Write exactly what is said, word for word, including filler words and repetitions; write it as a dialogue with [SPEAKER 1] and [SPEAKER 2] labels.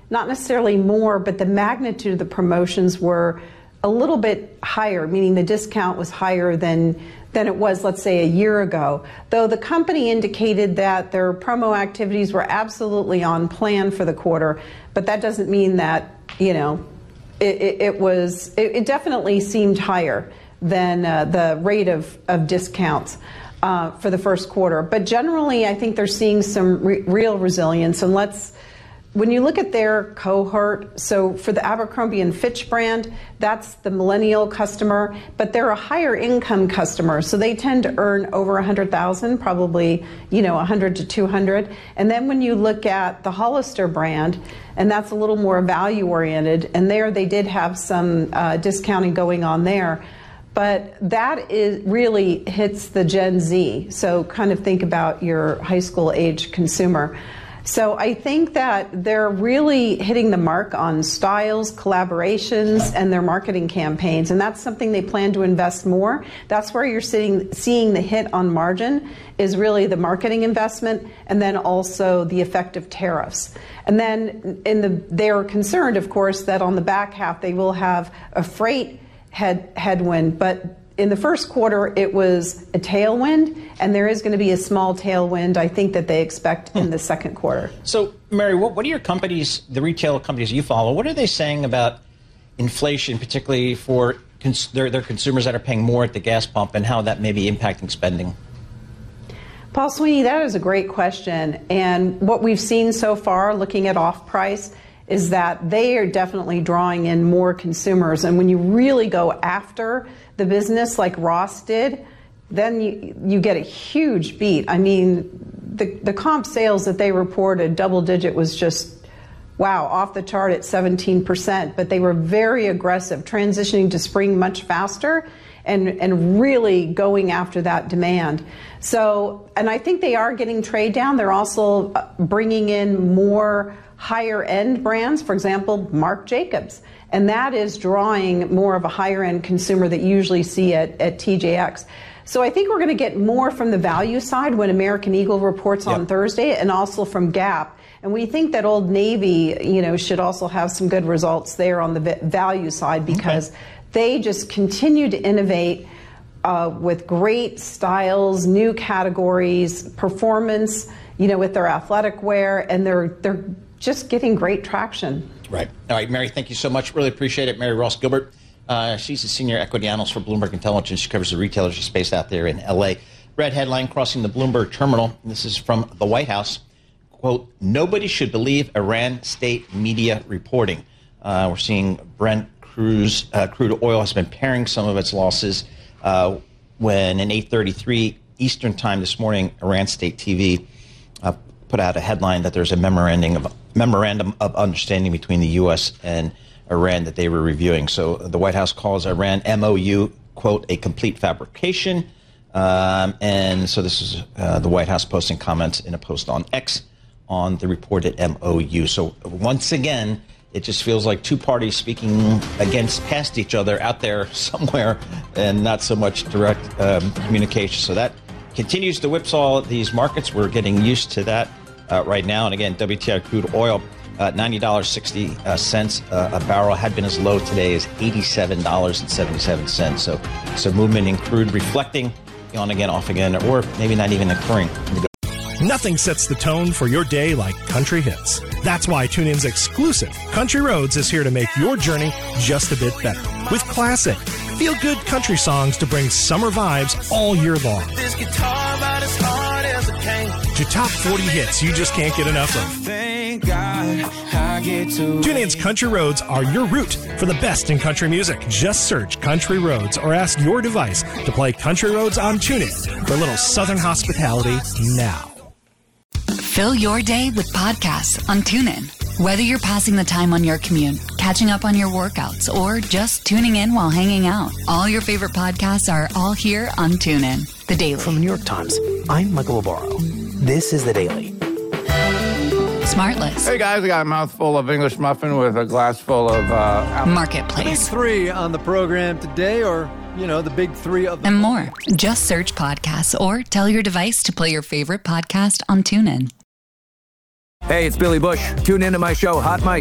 [SPEAKER 1] not necessarily more, but the magnitude of the promotions were a little bit higher, meaning the discount was higher than than it was, let's say, a year ago. Though the company indicated that their promo activities were absolutely on plan for the quarter, but that doesn't mean that, you know, it, it, it was, it, it definitely seemed higher than uh, the rate of, of discounts uh, for the first quarter. But generally, I think they're seeing some re- real resilience. And let's, when you look at their cohort, so for the Abercrombie and Fitch brand, that's the millennial customer, but they're a higher income customer, so they tend to earn over one hundred thousand dollars, probably, you know, one hundred to two hundred. And then when you look at the Hollister brand, and that's a little more value oriented, and there they did have some uh, discounting going on there. But that is really hits the Gen Z, so kind of think about your high school age consumer. So I think that they're really hitting the mark on styles, collaborations, and their marketing campaigns, and that's something they plan to invest more. That's where you're sitting, seeing the hit on margin is really the marketing investment, and then also the effect of tariffs. And then in the, they're concerned, of course, that on the back half they will have a freight head, headwind, but in the first quarter, it was a tailwind, and there is going to be a small tailwind, I think, that they expect in the second quarter.
[SPEAKER 2] So, Mary, what, what are your companies, the retail companies you follow, what are they saying about inflation, particularly for cons- their, their consumers that are paying more at the gas pump, and how that may be impacting spending?
[SPEAKER 1] Paul Sweeney, that is a great question. And what we've seen so far, looking at off-price, is that they are definitely drawing in more consumers. And when you really go after the business like Ross did, then you, you get a huge beat. I mean, the, the comp sales that they reported, double digit, was just, wow, off the chart at seventeen percent. But they were very aggressive, transitioning to spring much faster and, and really going after that demand. So, and I think they are getting trade down. They're also bringing in more higher end brands, for example, Marc Jacobs. And that is drawing more of a higher end consumer that you usually see at, at T J X. So I think we're going to get more from the value side when American Eagle reports on yep. Thursday, and also from Gap. And we think that Old Navy, you know, should also have some good results there on the value side, because okay. they just continue to innovate uh, with great styles, new categories, performance, you know, with their athletic wear, and they're they're just getting great traction.
[SPEAKER 2] Right. All right, Mary, thank you so much. Really appreciate it. Mary Ross Gilbert. Uh, she's a senior equity analyst for Bloomberg Intelligence. She covers the retailers space out there in L A. Red headline crossing the Bloomberg terminal. This is from the White House. Quote, nobody should believe Iran state media reporting. Uh, we're seeing Brent cruise, uh, crude oil has been paring some of its losses uh, when in eight thirty-three Eastern time this morning, Iran state T V uh, put out a headline that there's a memorandum of memorandum of understanding between the U S and Iran that they were reviewing. So the White House calls Iran M O U, quote, a complete fabrication. Um, and so this is uh, the White House posting comments in a post on X on the reported M O U. So once again, it just feels like two parties speaking against past each other out there somewhere, and not so much direct um, communication. So that continues to whipsaw these markets. We're getting used to that uh, right now. And again, W T I crude oil, uh, ninety dollars and sixty cents uh, a barrel, had been as low today as eighty-seven dollars and seventy-seven cents. So some movement in crude reflecting on again, off again, or maybe not even occurring.
[SPEAKER 3] Nothing sets the tone for your day like country hits. That's why TuneIn's exclusive Country Roads is here to make your journey just a bit better. With classic, feel-good country songs to bring summer vibes all year long. This guitar about as hard as it can. To top forty hits you just can't get enough of. Thank God I get to TuneIn's Country Roads are your route for the best in country music. Just search Country Roads or ask your device to play Country Roads on TuneIn for a little Southern hospitality now.
[SPEAKER 4] Fill your day with podcasts on TuneIn. Whether you're passing the time on your commute, catching up on your workouts, or just tuning in while hanging out, all your favorite podcasts are all here on TuneIn. The Daily.
[SPEAKER 5] From the New York Times, I'm Michael Lobaro. This is The Daily.
[SPEAKER 4] Smartless.
[SPEAKER 6] Hey guys, I got a mouthful of English muffin with a glass full of uh,
[SPEAKER 4] Marketplace.
[SPEAKER 7] Big three on the program today, or you know, the big three of
[SPEAKER 4] and more. Just search podcasts or tell your device to play your favorite podcast on TuneIn.
[SPEAKER 8] Hey, it's Billy Bush. Tune into my show, Hot Mike,